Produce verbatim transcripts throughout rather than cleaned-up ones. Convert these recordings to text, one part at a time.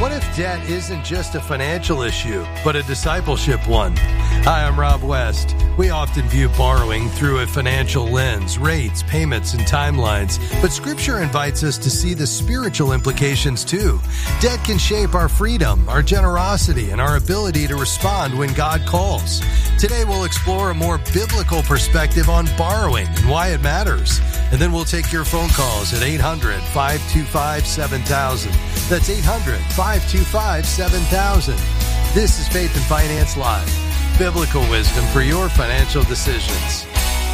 What if debt isn't just a financial issue, but a discipleship one? Hi, I'm Rob West. We often view borrowing through a financial lens, rates, payments, and timelines, but Scripture invites us to see the spiritual implications too. Debt can shape our freedom, our generosity, and our ability to respond when God calls. Today we'll explore a more biblical perspective on borrowing and why it matters. And then we'll take your phone calls at eight hundred, five two five, seven thousand. That's eight hundred, five two five, seven thousand. This is Faith and Finance Live, biblical wisdom for your financial decisions.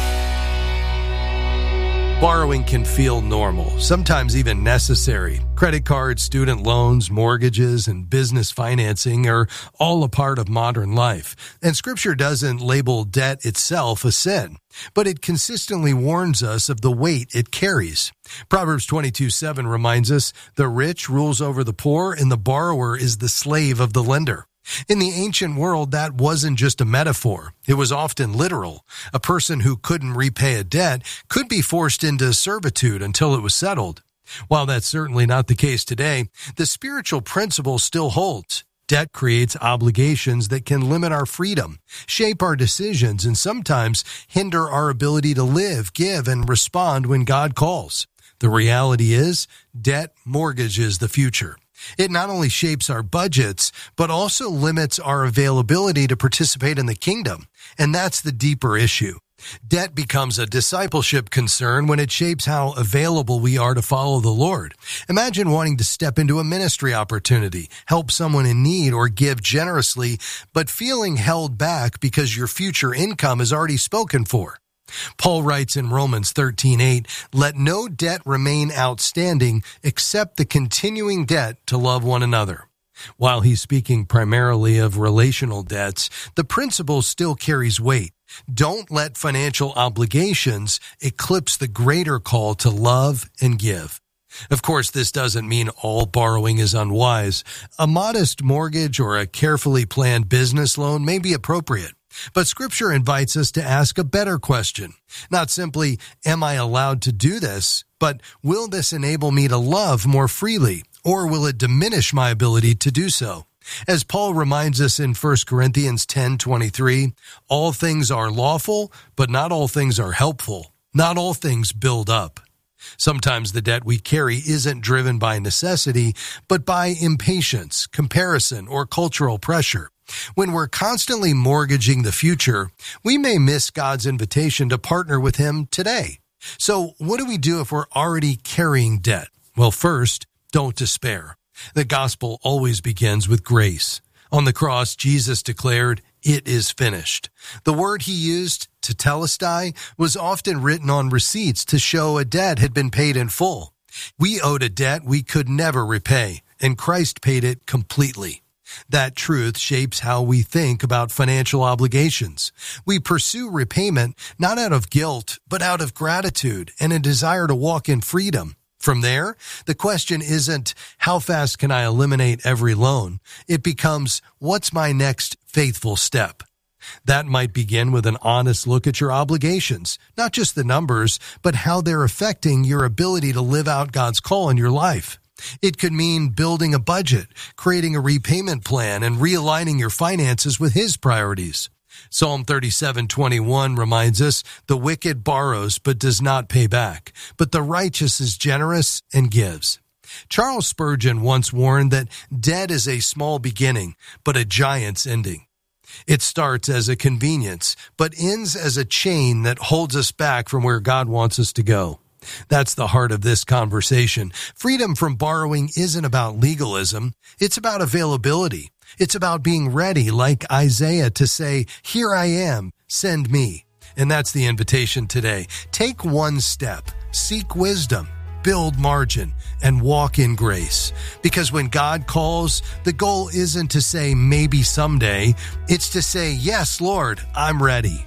Borrowing can feel normal, sometimes even necessary. Credit cards, student loans, mortgages, and business financing are all a part of modern life. And Scripture doesn't label debt itself a sin, but it consistently warns us of the weight it carries. Proverbs twenty-two seven reminds us, "The rich rules over the poor, and the borrower is the slave of the lender." In the ancient world, that wasn't just a metaphor. It was often literal. A person who couldn't repay a debt could be forced into servitude until it was settled. While that's certainly not the case today, the spiritual principle still holds. Debt creates obligations that can limit our freedom, shape our decisions, and sometimes hinder our ability to live, give, and respond when God calls. The reality is, debt mortgages the future. It not only shapes our budgets, but also limits our availability to participate in the kingdom. And that's the deeper issue. Debt becomes a discipleship concern when it shapes how available we are to follow the Lord. Imagine wanting to step into a ministry opportunity, help someone in need, or give generously, but feeling held back because your future income is already spoken for. Paul writes in Romans thirteen eight, "Let no debt remain outstanding except the continuing debt to love one another." While he's speaking primarily of relational debts, the principle still carries weight. Don't let financial obligations eclipse the greater call to love and give. Of course, this doesn't mean all borrowing is unwise. A modest mortgage or a carefully planned business loan may be appropriate. But Scripture invites us to ask a better question. Not simply, am I allowed to do this? But will this enable me to love more freely? Or will it diminish my ability to do so? As Paul reminds us in First Corinthians ten twenty-three, all things are lawful, but not all things are helpful. Not all things build up. Sometimes the debt we carry isn't driven by necessity, but by impatience, comparison, or cultural pressure. When we're constantly mortgaging the future, we may miss God's invitation to partner with Him today. So what do we do if we're already carrying debt? Well, first, don't despair. The gospel always begins with grace. On the cross, Jesus declared, "It is finished." The word He used, tetelestai, was often written on receipts to show a debt had been paid in full. We owed a debt we could never repay, and Christ paid it completely. That truth shapes how we think about financial obligations. We pursue repayment not out of guilt, but out of gratitude and a desire to walk in freedom. From there, the question isn't, how fast can I eliminate every loan? It becomes, what's my next faithful step? That might begin with an honest look at your obligations, not just the numbers, but how they're affecting your ability to live out God's call in your life. It could mean building a budget, creating a repayment plan, and realigning your finances with His priorities. Psalm thirty-seven twenty-one reminds us, "The wicked borrows but does not pay back, but the righteous is generous and gives." Charles Spurgeon once warned that debt is a small beginning, but a giant's ending. It starts as a convenience, but ends as a chain that holds us back from where God wants us to go. That's the heart of this conversation. Freedom from borrowing isn't about legalism. It's about availability. It's about being ready, like Isaiah, to say, "Here I am, send me." And that's the invitation today. Take one step, seek wisdom, build margin, and walk in grace. Because when God calls, the goal isn't to say maybe someday. It's to say, "Yes, Lord, I'm ready."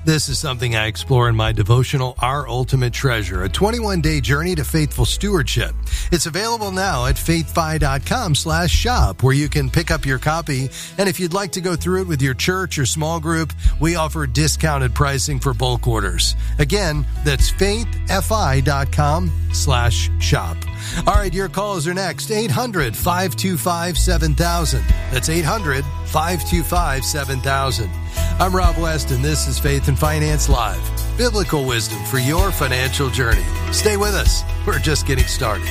This is something I explore in my devotional, Our Ultimate Treasure, a twenty-one day journey to faithful stewardship. It's available now at faithfi.com slash shop, where you can pick up your copy. And if you'd like to go through it with your church or small group, we offer discounted pricing for bulk orders. Again, that's faithfi.com slash shop. All right, your calls are next. eight hundred, five two five, seven thousand. That's eight hundred, five two five, seven thousand. I'm Rob West, and this is Faith and Finance Live. Biblical wisdom for your financial journey. Stay with us. We're just getting started.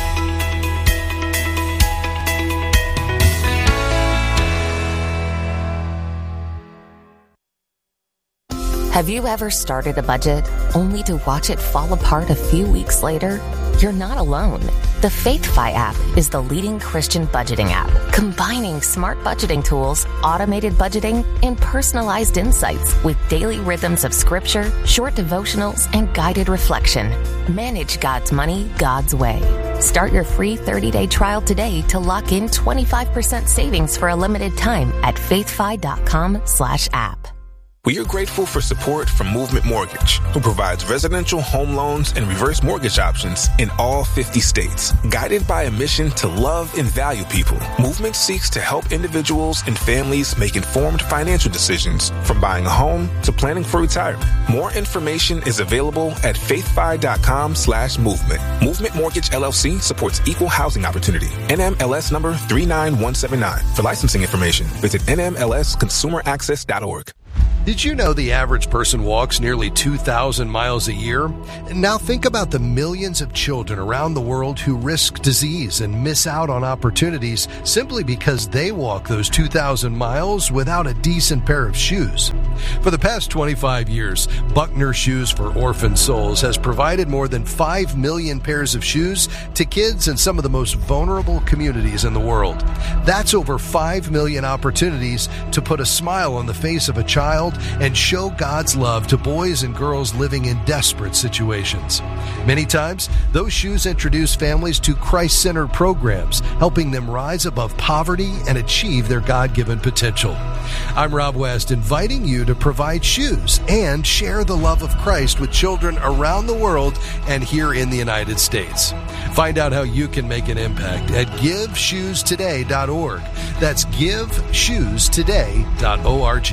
Have you ever started a budget only to watch it fall apart a few weeks later? You're not alone. The FaithFi app is the leading Christian budgeting app, combining smart budgeting tools, automated budgeting, and personalized insights with daily rhythms of scripture, short devotionals, and guided reflection. Manage God's money God's way. Start your free thirty day trial today to lock in twenty-five percent savings for a limited time at faithfi.com slash app. We are grateful for support from Movement Mortgage, who provides residential home loans and reverse mortgage options in all fifty states. Guided by a mission to love and value people, Movement seeks to help individuals and families make informed financial decisions, from buying a home to planning for retirement. More information is available at faithfi.com slash movement. Movement Mortgage L L C supports equal housing opportunity. N M L S number three nine one seven nine. For licensing information, visit N M L S consumer access dot org. Did you know the average person walks nearly two thousand miles a year? Now think about the millions of children around the world who risk disease and miss out on opportunities simply because they walk those two thousand miles without a decent pair of shoes. For the past twenty-five years, Buckner Shoes for Orphan Souls has provided more than five million pairs of shoes to kids in some of the most vulnerable communities in the world. That's over five million opportunities to put a smile on the face of a child and show God's love to boys and girls living in desperate situations. Many times, those shoes introduce families to Christ-centered programs, helping them rise above poverty and achieve their God-given potential. I'm Rob West, inviting you to provide shoes and share the love of Christ with children around the world and here in the United States. Find out how you can make an impact at give shoes today dot org. That's give shoes today dot org.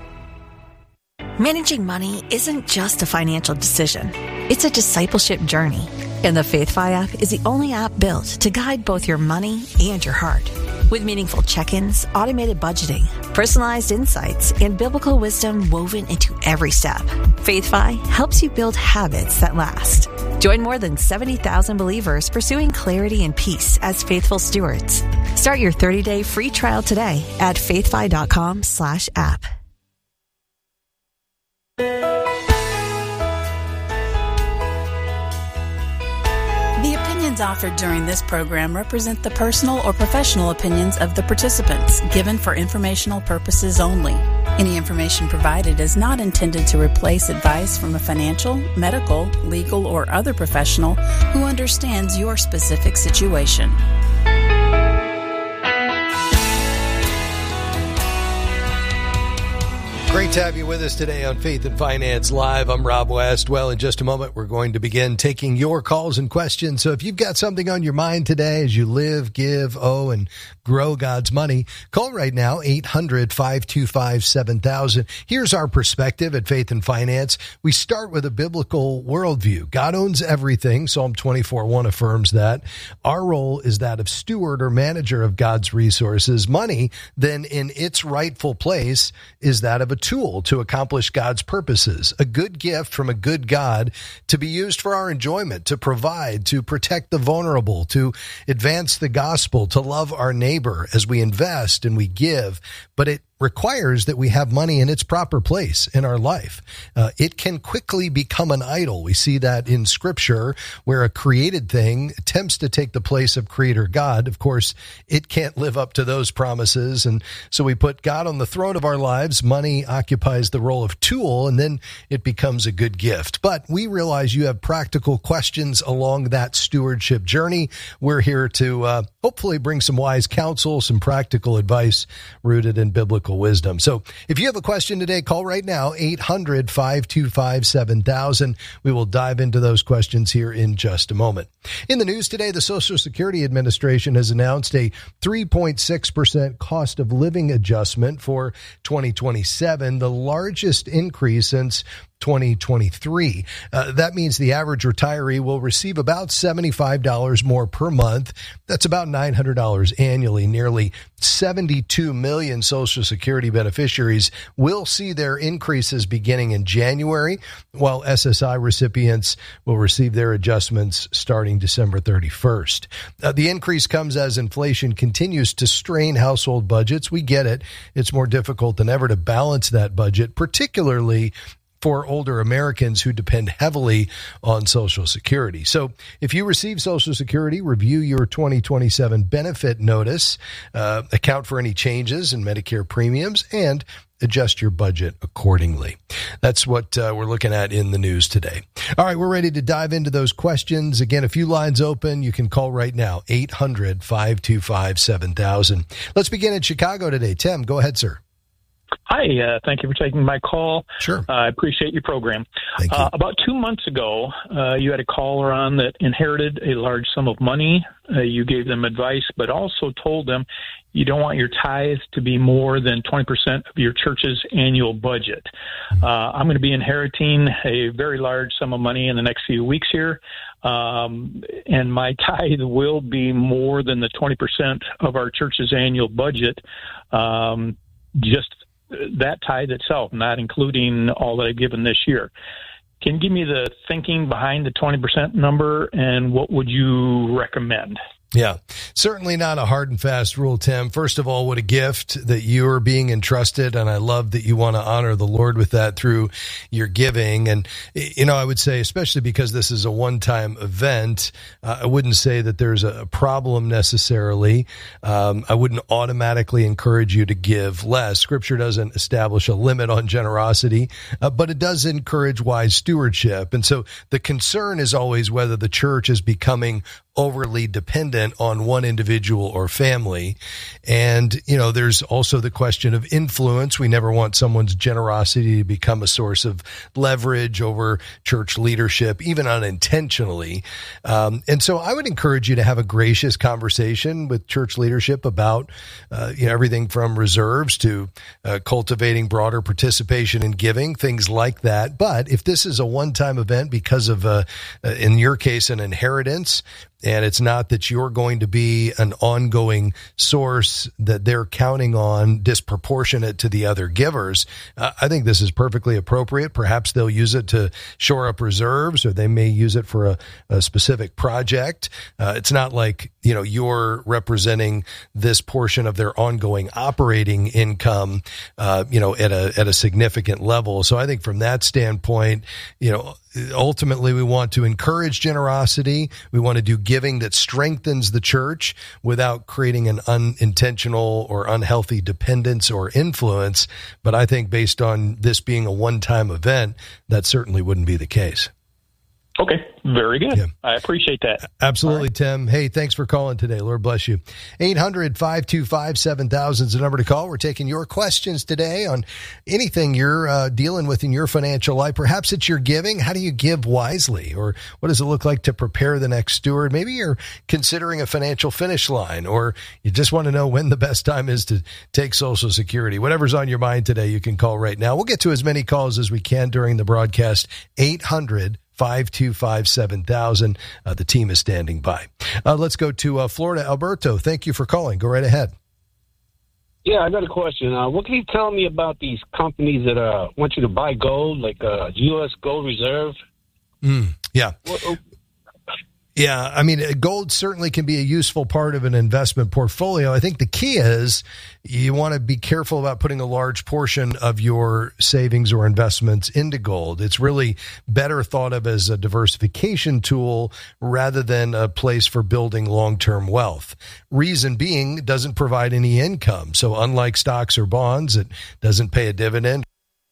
Managing money isn't just a financial decision. It's a discipleship journey. And the FaithFi app is the only app built to guide both your money and your heart. With meaningful check-ins, automated budgeting, personalized insights, and biblical wisdom woven into every step, FaithFi helps you build habits that last. Join more than seventy thousand believers pursuing clarity and peace as faithful stewards. Start your thirty day free trial today at faithfi.com slash app. The opinions offered during this program represent the personal or professional opinions of the participants, given for informational purposes only. Any information provided is not intended to replace advice from a financial, medical, legal, or other professional who understands your specific situation. Great to have you with us today on Faith and Finance Live. I'm Rob West. Well, in just a moment, we're going to begin taking your calls and questions. So if you've got something on your mind today as you live, give, owe, and grow God's money, call right now, eight hundred, five two five, seven thousand. Here's our perspective at Faith and Finance. We start with a biblical worldview. God owns everything. Psalm twenty-four one affirms that. Our role is that of steward or manager of God's resources. Money, then in its rightful place, is that of a tool to accomplish God's purposes, a good gift from a good God to be used for our enjoyment, to provide, to protect the vulnerable, to advance the gospel, to love our neighbor as we invest and we give. But it requires that we have money in its proper place in our life. Uh, it can quickly become an idol. We see that in Scripture, where a created thing attempts to take the place of Creator God. Of course, it can't live up to those promises. And so we put God on the throne of our lives. Money occupies the role of tool, and then it becomes a good gift. But we realize you have practical questions along that stewardship journey. We're here to uh, hopefully bring some wise counsel, some practical advice rooted in biblical wisdom. So if you have a question today, call right now, eight hundred, five two five, seven thousand. We will dive into those questions here in just a moment. In the news today, the Social Security Administration has announced a three point six percent cost of living adjustment for twenty twenty-seven, the largest increase since twenty twenty-three. Uh, that means the average retiree will receive about seventy-five dollars more per month. That's about nine hundred dollars annually. Nearly seventy-two million Social Security beneficiaries will see their increases beginning in January, while S S I recipients will receive their adjustments starting December thirty-first. Uh, the increase comes as inflation continues to strain household budgets. We get it. It's more difficult than ever to balance that budget, particularly for older Americans who depend heavily on Social Security. So if you receive Social Security, review your twenty twenty-seven benefit notice, uh, account for any changes in Medicare premiums, and adjust your budget accordingly. That's what uh, we're looking at in the news today. All right, we're ready to dive into those questions. Again, a few lines open. You can call right now, eight hundred, five two five, seven thousand. Let's begin in Chicago today. Tim, go ahead, sir. Hi, uh, thank you for taking my call. Sure. Uh, I appreciate your program. Thank you. Uh, about two months ago, uh, you had a caller on that inherited a large sum of money. Uh, you gave them advice, but also told them you don't want your tithe to be more than twenty percent of your church's annual budget. Uh, I'm going to be inheriting a very large sum of money in the next few weeks here, um, and my tithe will be more than the twenty percent of our church's annual budget, um, just that tithe itself, not including all that I've given this year. Can you give me the thinking behind the twenty percent number, and what would you recommend? Yeah, certainly not a hard and fast rule, Tim. First of all, what a gift that you are being entrusted, and I love that you want to honor the Lord with that through your giving. And, you know, I would say, especially because this is a one-time event, uh, I wouldn't say that there's a problem necessarily. Um, I wouldn't automatically encourage you to give less. Scripture doesn't establish a limit on generosity, uh, but it does encourage wise stewardship. And so the concern is always whether the church is becoming overly dependent on one individual or family. And, you know, there's also the question of influence. We never want someone's generosity to become a source of leverage over church leadership, even unintentionally. Um, and so I would encourage you to have a gracious conversation with church leadership about, uh, you know, everything from reserves to uh, cultivating broader participation in giving, things like that. But if this is a one-time event because of, uh, in your case, an inheritance, and it's not that you're going to be an ongoing source that they're counting on disproportionate to the other givers, uh, I think this is perfectly appropriate. Perhaps they'll use it to shore up reserves, or they may use it for a, a specific project. Uh, it's not like, you know, you're representing this portion of their ongoing operating income, uh, you know, at a, at a significant level. So I think from that standpoint, you know, ultimately, we want to encourage generosity. We want to do giving that strengthens the church without creating an unintentional or unhealthy dependence or influence. But I think based on this being a one-time event, that certainly wouldn't be the case. Okay, very good. Yeah. I appreciate that. Absolutely, right. Tim. Hey, thanks for calling today. Lord bless you. eight hundred, five two five, seven thousand is the number to call. We're taking your questions today on anything you're uh, dealing with in your financial life. Perhaps it's your giving. How do you give wisely? Or what does it look like to prepare the next steward? Maybe you're considering a financial finish line, or you just want to know when the best time is to take Social Security. Whatever's on your mind today, you can call right now. We'll get to as many calls as we can during the broadcast. eight hundred, five two five, seven thousand. Uh, the team is standing by. Uh, let's go to uh, Florida. Alberto, thank you for calling. Go right ahead. Yeah, I got a question. Uh, what can you tell me about these companies that uh, want you to buy gold, like uh, U S Gold Reserve? Mm, yeah. What, Yeah, I mean, gold certainly can be a useful part of an investment portfolio. I think the key is you want to be careful about putting a large portion of your savings or investments into gold. It's really better thought of as a diversification tool rather than a place for building long-term wealth. Reason being, it doesn't provide any income. So unlike stocks or bonds, it doesn't pay a dividend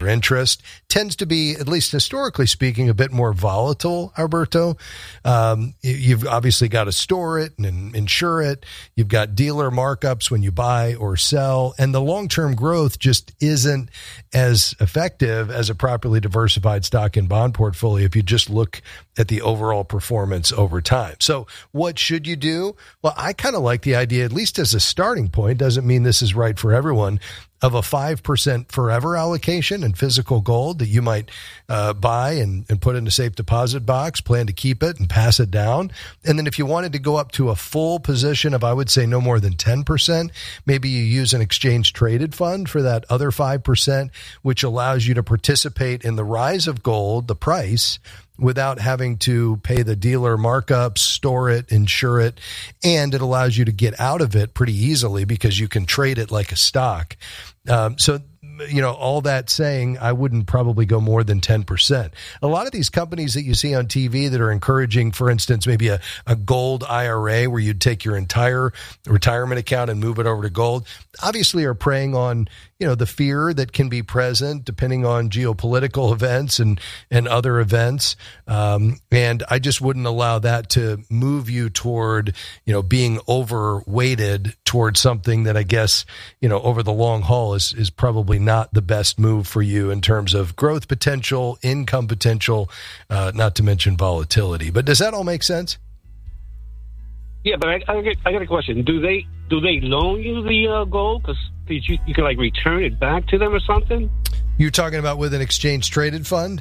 interest tends to be, at least historically speaking, a bit more volatile, Alberto. Um, you've obviously got to store it and insure it. You've got dealer markups when you buy or sell, and the long-term growth just isn't as effective as a properly diversified stock and bond portfolio if you just look at the overall performance over time. So what should you do? Well, I kind of like the idea, at least as a starting point, doesn't mean this is right for everyone, of a five percent forever allocation in physical gold that you might uh, buy and, and put in a safe deposit box, plan to keep it and pass it down. And then if you wanted to go up to a full position of, I would say, no more than ten percent, maybe you use an exchange traded fund for that other five percent, which allows you to participate in the rise of gold, the price, without having to pay the dealer markups, store it, insure it, and it allows you to get out of it pretty easily because you can trade it like a stock. Um, so, you know, all that saying, I wouldn't probably go more than ten percent. A lot of these companies that you see on T V that are encouraging, for instance, maybe a, a gold I R A where you'd take your entire retirement account and move it over to gold, obviously are preying on, you know, the fear that can be present depending on geopolitical events and, and other events. Um, and I just wouldn't allow that to move you toward, you know, being overweighted towards something that I guess, you know, over the long haul is, is probably not the best move for you in terms of growth potential, income potential, uh, not to mention volatility. But does that all make sense? Yeah, but I, I, get, I got a question. Do they do they loan you the uh, gold? Because you, you can, like, return it back to them or something? You're talking about with an exchange-traded fund?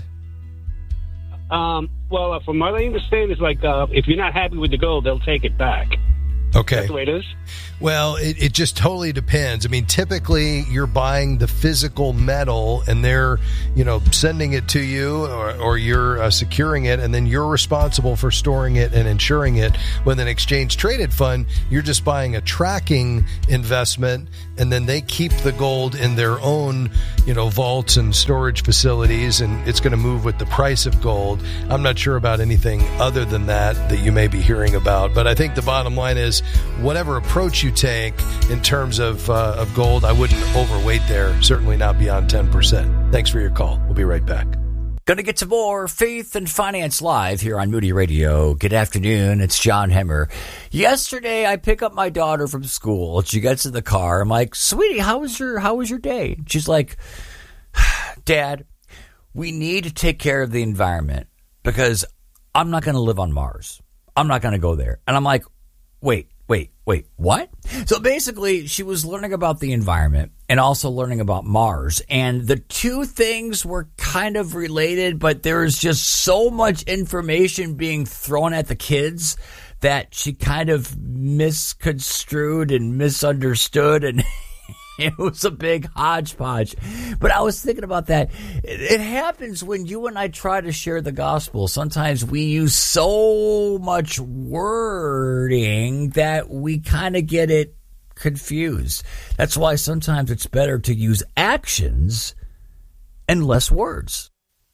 Um, well, uh, from what I understand, it's like uh, if you're not happy with the gold, they'll take it back. Okay. That's the way it is? Well, it, it just totally depends. I mean, typically you're buying the physical metal and they're, you know, sending it to you or, or you're uh, securing it, and then you're responsible for storing it and insuring it. With an exchange traded fund, you're just buying a tracking investment, and then they keep the gold in their own, you know, vaults and storage facilities, and it's going to move with the price of gold. I'm not sure about anything other than that that you may be hearing about, but I think the bottom line is whatever approach you take in terms of uh, of gold, I wouldn't overweight there, certainly not beyond ten percent. Thanks for your call. We'll be right back. Going to get to more Faith and Finance Live here on Moody Radio. Good afternoon. It's John Hemmer. Yesterday, I pick up my daughter from school. She gets in the car. I'm like, sweetie, how was your, how was your day? She's like, Dad, we need to take care of the environment because I'm not going to live on Mars. I'm not going to go there. And I'm like, wait, wait, wait, what? So basically, she was learning about the environment and also learning about Mars. And the two things were kind of related, but there was just so much information being thrown at the kids that she kind of misconstrued and misunderstood, and it was a big hodgepodge. But I was thinking about that. It happens when you and I try to share the gospel. Sometimes we use so much wording that we kind of get it confused. That's why sometimes it's better to use actions and less words.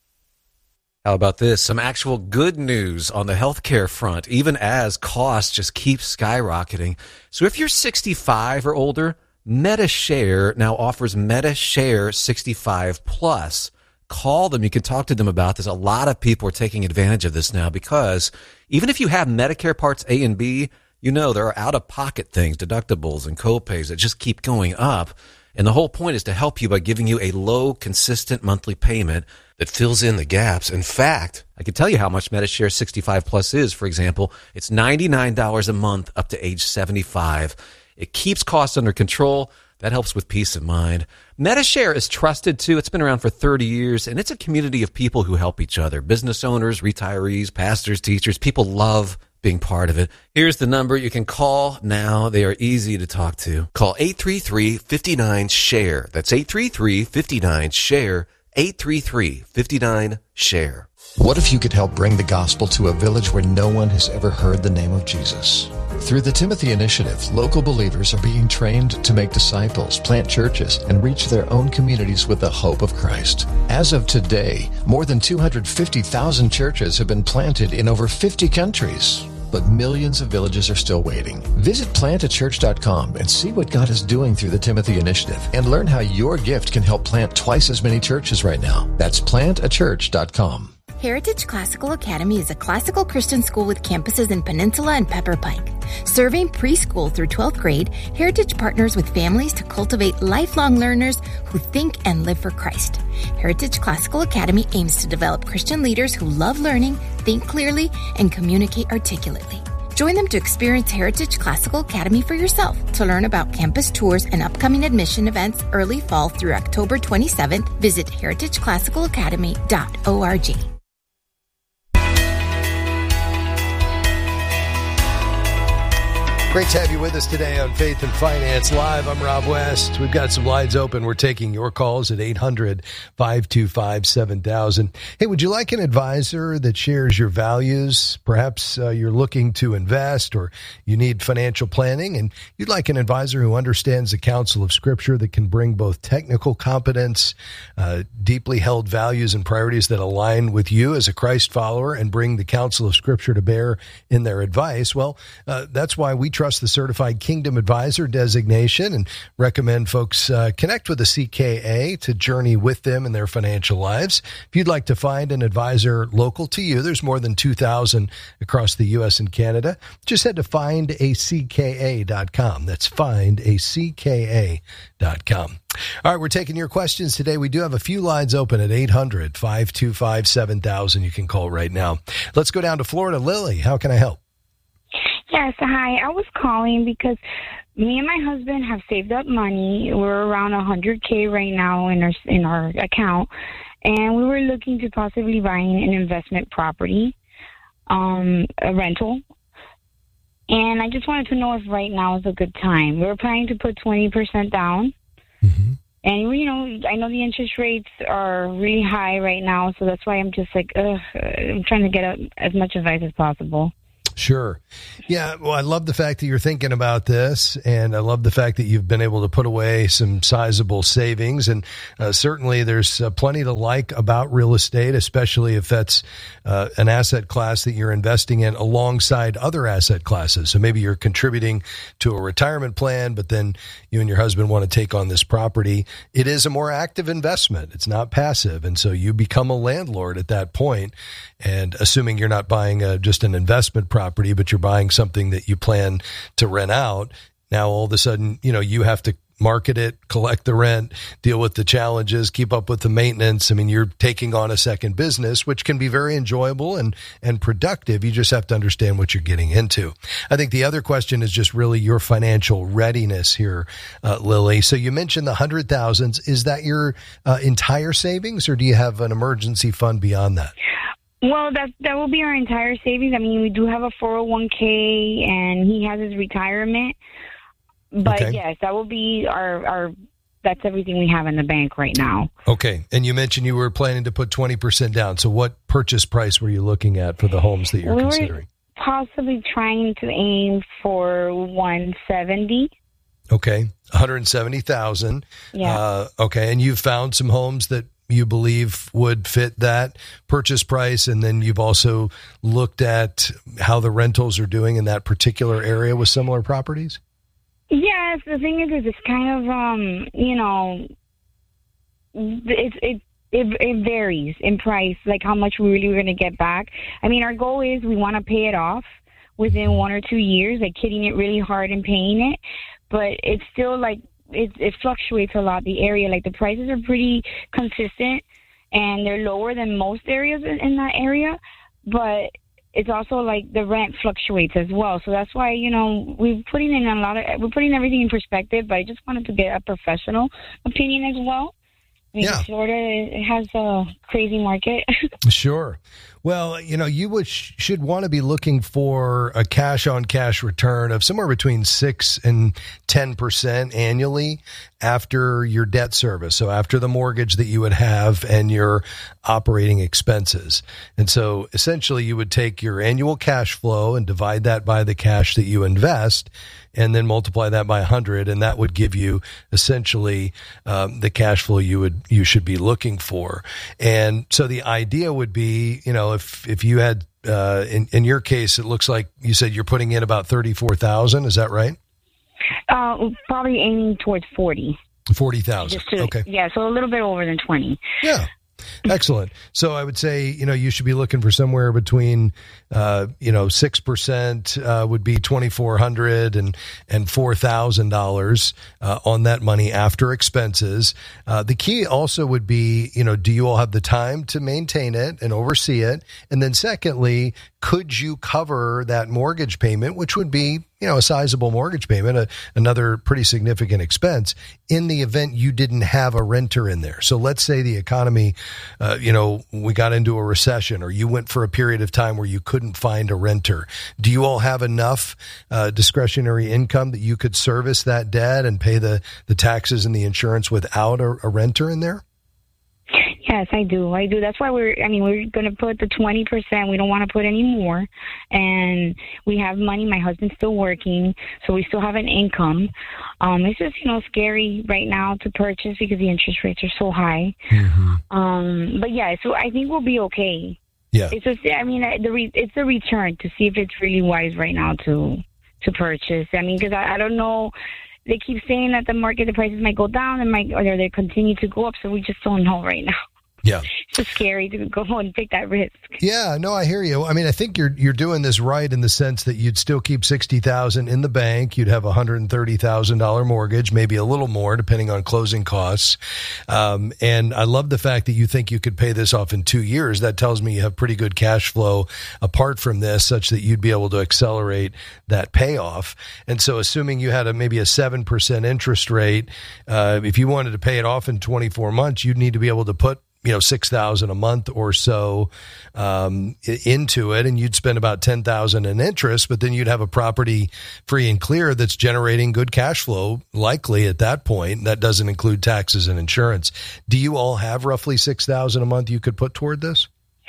How about this? Some actual good news on the healthcare front, even as costs just keep skyrocketing. So if you're sixty-five or older, MediShare now offers MediShare sixty-five plus. Call them. You can talk to them about this. A lot of people are taking advantage of this now because even if you have Medicare Parts A and B, you know there are out-of-pocket things, deductibles and copays that just keep going up. And the whole point is to help you by giving you a low, consistent monthly payment that fills in the gaps. In fact, I can tell you how much MediShare sixty-five plus is. For example, it's ninety-nine dollars a month up to age seventy-five. It keeps costs under control. That helps with peace of mind. MediShare is trusted, too. It's been around for thirty years, and it's a community of people who help each other. Business owners, retirees, pastors, teachers. People love being part of it. Here's the number you can call now. They are easy to talk to. Call eight three three, five nine, SHARE. That's eight three three, five nine, SHARE. eight three three, five nine, SHARE. What if you could help bring the gospel to a village where no one has ever heard the name of Jesus? Through the Timothy Initiative, local believers are being trained to make disciples, plant churches, and reach their own communities with the hope of Christ. As of today, more than two hundred fifty thousand churches have been planted in over fifty countries. but millions of villages are still waiting. Visit plant a church dot com and see what God is doing through the Timothy Initiative and learn how your gift can help plant twice as many churches right now. That's plant a church dot com. Heritage Classical Academy is a classical Christian school with campuses in Peninsula and Pepper Pike. Serving preschool through twelfth grade, Heritage partners with families to cultivate lifelong learners who think and live for Christ. Heritage Classical Academy aims to develop Christian leaders who love learning, think clearly, and communicate articulately. Join them to experience Heritage Classical Academy for yourself. To learn about campus tours and upcoming admission events early fall through October twenty-seventh, visit heritage classical academy dot org. Great to have you with us today on Faith and Finance Live. I'm Rob West. We've got some lines open. We're taking your calls at eight hundred, five two five, seven thousand. Hey, would you like an advisor that shares your values? Perhaps uh, you're looking to invest or you need financial planning, and you'd like an advisor who understands the counsel of Scripture that can bring both technical competence, uh, deeply held values and priorities that align with you as a Christ follower and bring the counsel of Scripture to bear in their advice. Well, uh, that's why we trust the Certified Kingdom Advisor designation and recommend folks uh, connect with a C K A to journey with them in their financial lives. If you'd like to find an advisor local to you, there's more than two thousand across the U S and Canada. Just head to find a c k a dot com. That's find a c k a dot com. All right, we're taking your questions today. We do have a few lines open at eight hundred, five two five, seven thousand. You can call right now. Let's go down to Florida. Lily, how can I help? Yes, hi. I was calling because me and my husband have saved up money. We're around one hundred K right now in our in our account, and we were looking to possibly buying an investment property, um, a rental. And I just wanted to know if right now is a good time. We were planning to put twenty percent down. Mm-hmm. And, you know, I know the interest rates are really high right now, so that's why I'm just like, ugh, I'm trying to get a, as much advice as possible. Sure. Yeah. Well, I love the fact that you're thinking about this, and I love the fact that you've been able to put away some sizable savings. And uh, certainly there's uh, plenty to like about real estate, especially if that's uh, an asset class that you're investing in alongside other asset classes. So maybe you're contributing to a retirement plan, but then you and your husband want to take on this property. It is a more active investment. It's not passive. And so you become a landlord at that point. And assuming you're not buying a, just an investment property, but you're buying something that you plan to rent out, now all of a sudden, you know, you have to market it, collect the rent, deal with the challenges, keep up with the maintenance. I mean, you're taking on a second business, which can be very enjoyable and, and productive. You just have to understand what you're getting into. I think the other question is just really your financial readiness here, uh, Lily. So you mentioned the hundred thousands. Is that your uh, entire savings, or do you have an emergency fund beyond that? Well, that that will be our entire savings. I mean, we do have a four oh one k, and he has his retirement. But okay. Yes, that will be our, our, that's everything we have in the bank right now. Okay. And you mentioned you were planning to put twenty percent down. So what purchase price were you looking at for the homes that you're we considering? Were possibly trying to aim for one seventy. Okay. one hundred seventy thousand. Yeah. Uh, okay. And you've found some homes that you believe would fit that purchase price, and then you've also looked at how the rentals are doing in that particular area with similar properties? Yes, the thing is, is it's kind of, um, you know, it, it, it, it varies in price, like how much we really are going to get back. I mean, our goal is we want to pay it off within one or two years, like hitting it really hard and paying it, but it's still like, It, it fluctuates a lot, the area. Like, the prices are pretty consistent, and they're lower than most areas in, in that area, but it's also like the rent fluctuates as well. So that's why, you know, we're putting in a lot of, we're putting everything in perspective, but I just wanted to get a professional opinion as well. I mean, yeah. Florida, it has a crazy market. Sure. Well, you know, you would, should want to be looking for a cash-on-cash return of somewhere between six and ten percent annually after your debt service. So after the mortgage that you would have and your operating expenses. And so essentially you would take your annual cash flow and divide that by the cash that you invest, and then multiply that by one hundred, and that would give you essentially um, the cash flow you would you should be looking for. And so the idea would be, you know, know, if if you had uh, in in your case, it looks like you said you're putting in about thirty-four thousand. Is that right? Uh, probably aiming towards forty. Forty thousand. Okay. Yeah, so a little bit over than twenty. Yeah. Excellent. So I would say, you know, you should be looking for somewhere between, uh, you know, six percent uh, would be twenty-four hundred dollars and, and four thousand dollars uh, on that money after expenses. Uh, the key also would be, you know, do you all have the time to maintain it and oversee it? And then secondly, could you cover that mortgage payment, which would be, you know, a sizable mortgage payment, a, another pretty significant expense in the event you didn't have a renter in there. So let's say the economy, uh, you know, we got into a recession or you went for a period of time where you couldn't find a renter. Do you all have enough uh, discretionary income that you could service that debt and pay the, the taxes and the insurance without a, a renter in there? Yes, I do. I do. That's why we're, I mean, we're going to put the twenty percent. We don't want to put any more. And we have money. My husband's still working, so we still have an income. Um, it's just, you know, scary right now to purchase because the interest rates are so high. Mm-hmm. Um, but yeah, so I think we'll be okay. Yeah. It's just, I mean, the re- it's the return to see if it's really wise right now to, to purchase. I mean, because I, I don't know. They keep saying that the market, the prices might go down and might, or they continue to go up. So we just don't know right now. Yeah. It's just scary to go and take that risk. Yeah, no, I hear you. I mean, I think you're you're doing this right in the sense that you'd still keep sixty thousand dollars in the bank. You'd have a one hundred thirty thousand dollars mortgage, maybe a little more depending on closing costs. Um, and I love the fact that you think you could pay this off in two years. That tells me you have pretty good cash flow apart from this, such that you'd be able to accelerate that payoff. And so assuming you had a maybe a seven percent interest rate, uh, if you wanted to pay it off in twenty-four months, you'd need to be able to put you know, six thousand a month or so, um, into it. And you'd spend about ten thousand in interest, but then you'd have a property free and clear that's generating good cash flow, likely at that point. That doesn't include taxes and insurance. Do you all have roughly six thousand a month you could put toward this?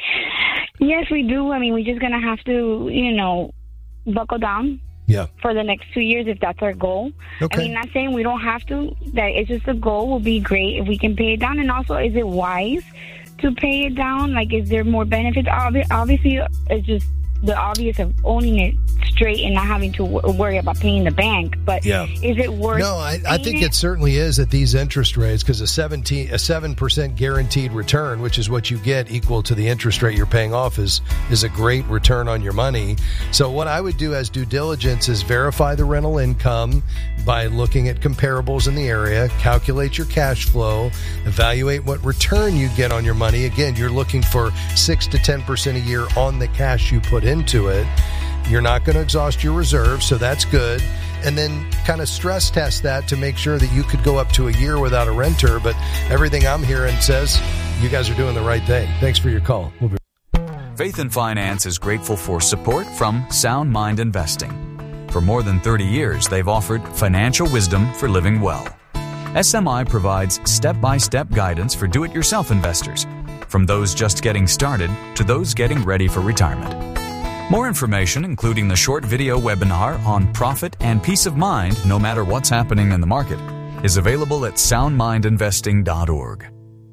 Yes, we do. I mean, we're just going to have to, you know, buckle down. Yeah. For the next two years, if that's our goal. Okay. I mean, not saying we don't have to. That it's just a goal. Will be great if we can pay it down. And also, is it wise to pay it down? Like, is there more benefits? Obvi- obviously, it's just the obvious of owning it straight and not having to w- worry about paying the bank. But yeah. Is it worth? No, I, I think it? it certainly is at these interest rates, because a seventeen, a seven percent guaranteed return, which is what you get equal to the interest rate you're paying off, is is a great return on your money. So what I would do as due diligence is verify the rental income by looking at comparables in the area, calculate your cash flow, evaluate what return you get on your money. Again, you're looking for six to ten percent a year on the cash you put into it. You're not going to exhaust your reserves, so that's good. And then kind of stress test that to make sure that you could go up to a year without a renter. But everything I'm hearing says you guys are doing the right thing. Thanks for your call. We'll be- Faith and Finance is grateful for support from Sound Mind Investing. For more than thirty years, they've offered financial wisdom for living well. S M I provides step-by-step guidance for do-it-yourself investors, from those just getting started to those getting ready for retirement. More information, including the short video webinar on profit and peace of mind no matter what's happening in the market, is available at sound mind investing dot org.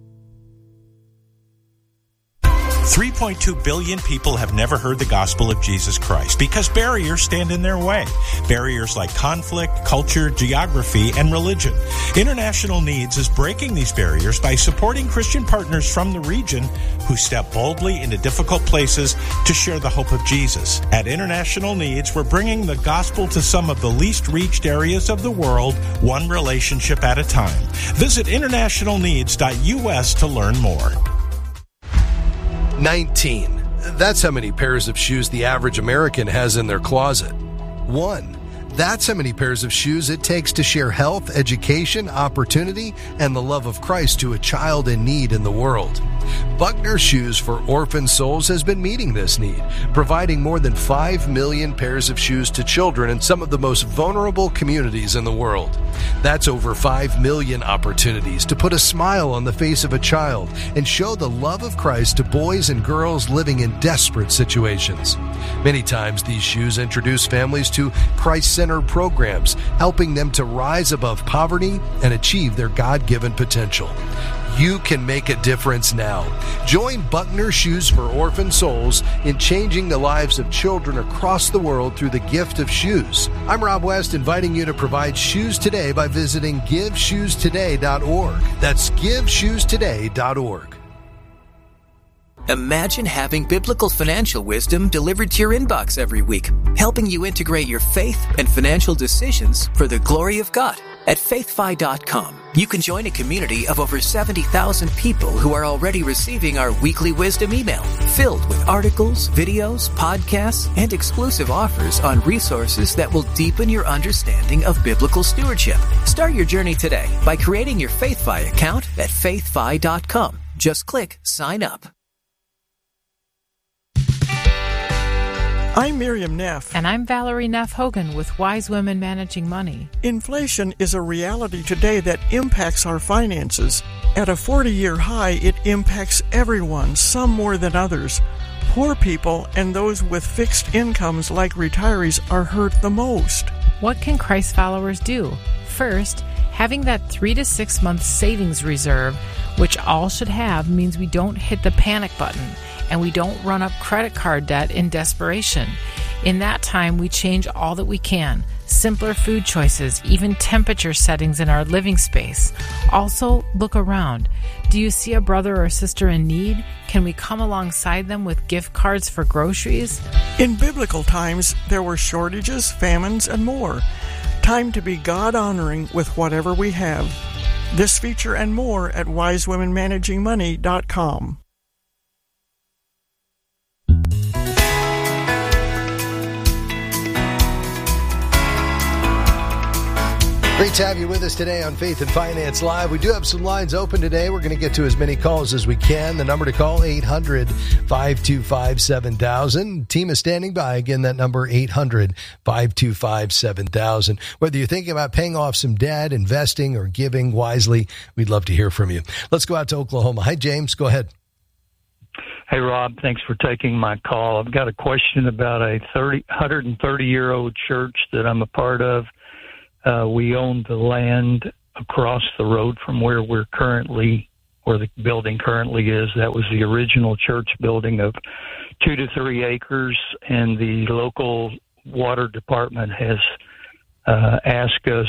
three point two billion people have never heard the gospel of Jesus Christ because barriers stand in their way. Barriers like conflict, culture, geography, and religion. International Needs is breaking these barriers by supporting Christian partners from the region who step boldly into difficult places to share the hope of Jesus. At International Needs, we're bringing the gospel to some of the least reached areas of the world, one relationship at a time. Visit international needs dot U S to learn more. nineteen. That's how many pairs of shoes the average American has in their closet. One. That's how many pairs of shoes it takes to share health, education, opportunity, and the love of Christ to a child in need in the world. Buckner Shoes for Orphan Souls has been meeting this need, providing more than five million pairs of shoes to children in some of the most vulnerable communities in the world. That's over five million opportunities to put a smile on the face of a child and show the love of Christ to boys and girls living in desperate situations. Many times these shoes introduce families to Christ-centered programs, helping them to rise above poverty and achieve their God-given potential. you can make a difference now. Join Buckner Shoes for Orphan Souls in changing the lives of children across the world through the gift of shoes. I'm Rob West, inviting you to provide shoes today by visiting give shoes today dot org. That's give shoes today dot org. Imagine having biblical financial wisdom delivered to your inbox every week, helping you integrate your faith and financial decisions for the glory of God. At faith fi dot com, you can join a community of over seventy thousand people who are already receiving our weekly wisdom email, filled with articles, videos, podcasts, and exclusive offers on resources that will deepen your understanding of biblical stewardship. Start your journey today by creating your FaithFi account at faith fi dot com. Just click sign up. I'm Miriam Neff. And I'm Valerie Neff Hogan with Wise Women Managing Money. Inflation is a reality today that impacts our finances. At a forty-year high, it impacts everyone, some more than others. Poor people and those with fixed incomes like retirees are hurt the most. What can Christ followers do? First, having that three to six month savings reserve, which all should have, means we don't hit the panic button and we don't run up credit card debt in desperation. In that time, we change all that we can. Simpler food choices, even temperature settings in our living space. Also, look around. Do you see a brother or sister in need? Can we come alongside them with gift cards for groceries? In biblical times, there were shortages, famines, and more. Time to be God-honoring with whatever we have. This feature and more at wise women managing money dot com. Great to have you with us today on Faith and Finance Live. We do have some lines open today. We're going to get to as many calls as we can. The number to call, eight hundred, five two five, seven thousand. Team is standing by. Again, that number, eight hundred, five two five, seven thousand. Whether you're thinking about paying off some debt, investing, or giving wisely, we'd love to hear from you. Let's go out to Oklahoma. Hi, James. Go ahead. Hey, Rob. Thanks for taking my call. I've got a question about a thirty, one hundred thirty-year-old church that I'm a part of. Uh, we own the land across the road from where we're currently, where the building currently is. That was the original church building of two to three acres, and the local water department has uh, asked us,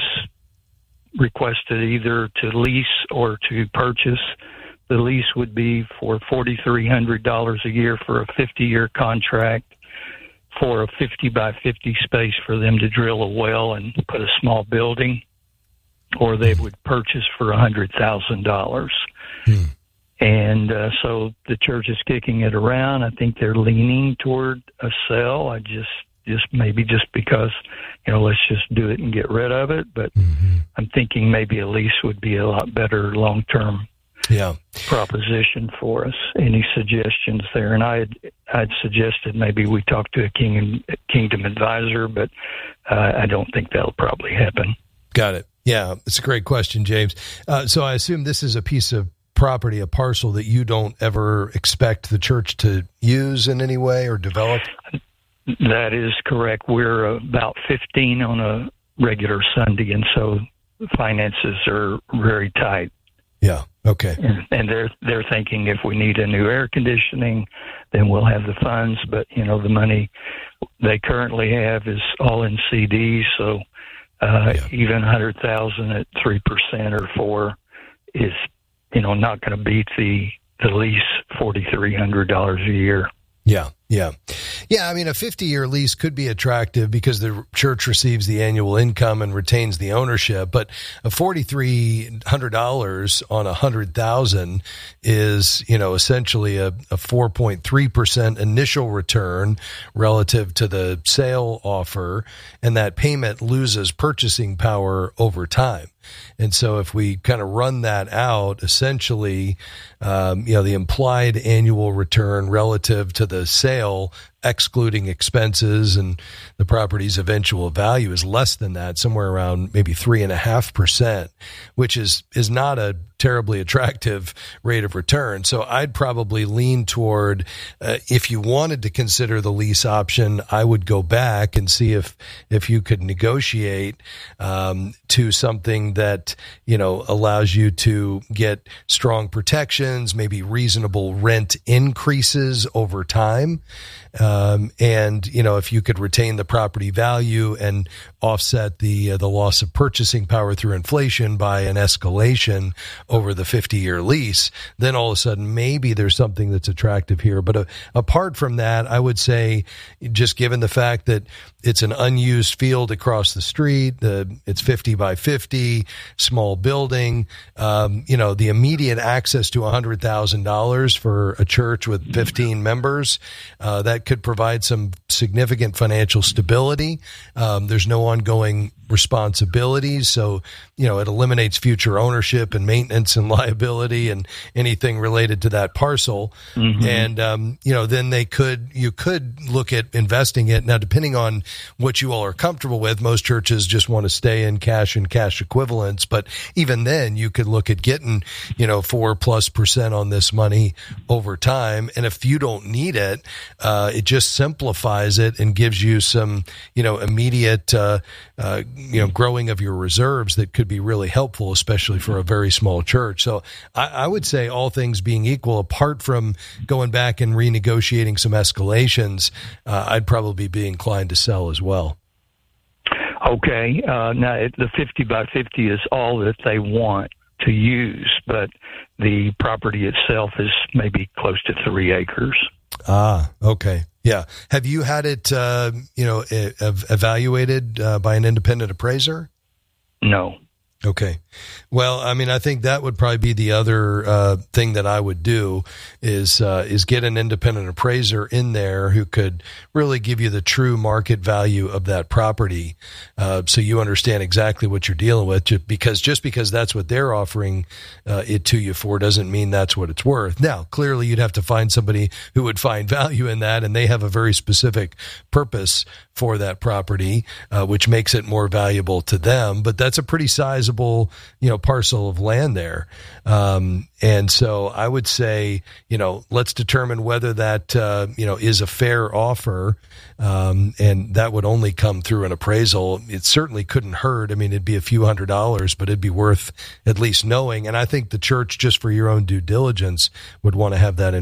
requested either to lease or to purchase. The lease would be for four thousand three hundred dollars a year for a fifty-year contract, for a fifty by fifty space for them to drill a well and put a small building, or they would purchase for one hundred thousand dollars. Hmm. And uh, so the church is kicking it around. I think they're leaning toward a sell. I just, just maybe just because, you know, let's just do it and get rid of it. But mm-hmm. I'm thinking maybe a lease would be a lot better long-term yeah. proposition for us. Any suggestions there? And I had I'd suggested maybe we talk to a King Kingdom advisor, but uh, I don't think that'll probably happen. Got it. Yeah, it's a great question, James. Uh, so I assume this is a piece of property, a parcel that you don't ever expect the church to use in any way or develop? That is correct. We're about fifteen on a regular Sunday, and so finances are very tight. Yeah. Okay. And, and they're they're thinking if we need a new air conditioning, then we'll have the funds. But you know, the money they currently have is all in C Ds, so uh, yeah. even a hundred thousand at three percent or four is, you know, not going to beat the the lease forty three hundred dollars a year. Yeah, yeah. Yeah, I mean, a fifty-year lease could be attractive because the church receives the annual income and retains the ownership, but a four thousand three hundred dollars on one hundred thousand dollars is, you know, essentially a, a four point three percent initial return relative to the sale offer, and that payment loses purchasing power over time. And so if we kind of run that out, essentially, um, you know, the implied annual return relative to the sale excluding expenses and the property's eventual value is less than that, somewhere around maybe three and a half percent, which is, is not a terribly attractive rate of return. So I'd probably lean toward, uh, if you wanted to consider the lease option, I would go back and see if, if you could negotiate, um, to something that, you know, allows you to get strong protections, maybe reasonable rent increases over time. Um, and, you know, if you could retain the property value and offset the, uh, the loss of purchasing power through inflation by an escalation over the fifty-year lease, then all of a sudden maybe there's something that's attractive here. But uh, apart from that, I would say, just given the fact that it's an unused field across the street, the, it's fifty by fifty, small building, um, you know, the immediate access to one hundred thousand dollars for a church with fifteen members, uh, that could provide some significant financial stability. Um, there's no ongoing responsibilities. So, you know, it eliminates future ownership and maintenance and liability and anything related to that parcel. Mm-hmm. And, um, you know, then they could, you could look at investing it. Now, depending on what you all are comfortable with, most churches just want to stay in cash and cash equivalents. But even then you could look at getting, you know, four plus percent on this money over time. And if you don't need it, uh, it just simplifies it and gives you some, you know, immediate, uh, uh, you know, growing of your reserves that could be really helpful, especially for a very small church. So I, I would say, all things being equal, apart from going back and renegotiating some escalations, uh, I'd probably be inclined to sell as well. Okay. Uh, now, it, the fifty by fifty is all that they want to use, but the property itself is maybe close to three acres. Ah, okay. Yeah. Have you had it, uh, you know, e- evaluated uh, by an independent appraiser? No. Okay. Well, I mean, I think that would probably be the other uh, thing that I would do is uh, is get an independent appraiser in there who could really give you the true market value of that property, uh, so you understand exactly what you're dealing with. Just because just because that's what they're offering uh, it to you for doesn't mean that's what it's worth. Now, clearly, you'd have to find somebody who would find value in that, and they have a very specific purpose for that property, uh, which makes it more valuable to them. But that's a pretty sizable, you know, parcel of land there. Um, and so I would say, you know, let's determine whether that, uh, you know, is a fair offer. Um, and that would only come through an appraisal. It certainly couldn't hurt. I mean, it'd be a few hundred dollars, but it'd be worth at least knowing. And I think the church, just for your own due diligence, would want to have that in